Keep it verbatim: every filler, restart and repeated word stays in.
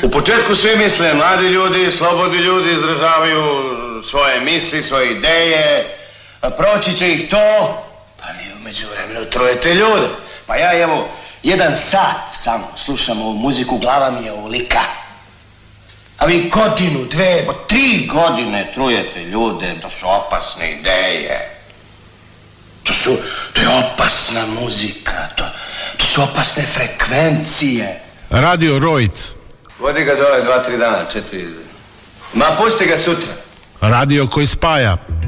U početku svi misle, mladi ljudi, slobodni ljudi izražavaju svoje misli, svoje ideje, proći će ih to, pa vi u međuvremenu trujete ljude. Pa ja evo, jedan sat samo slušam ovu muziku, glava mi je ovolika. A vi godinu, dve, tri godine trujete ljude, to su opasne ideje. To su, to je opasna muzika, to, to su opasne frekvencije. Radio Rojc. Vodi ga dole dva, tri dana, četiri. Ma pusti ga sutra. Radio koji spaja.